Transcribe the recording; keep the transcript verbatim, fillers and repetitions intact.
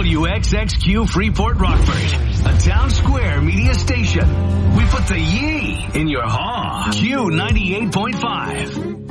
W X X Q Freeport Rockford, a Town Square media station. We put the yee in your haw. Q ninety-eight point five.